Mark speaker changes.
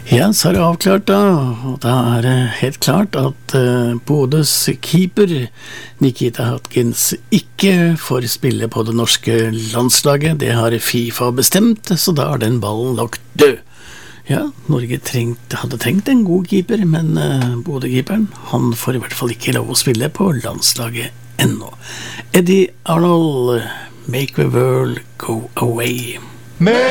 Speaker 1: Ja, så det avklart da, og da det helt klart at Bodøs keeper Nikita Hatkins ikke får spille på det norske landslaget. Det har FIFA bestemt, så da den ballen lagt død. Ja, Norge hadde trengt en god keeper, men Bodø-keeperen, han får i hvert fall ikke lov å spille på landslaget ennå. Eddie Arnold, Make the World Go Away.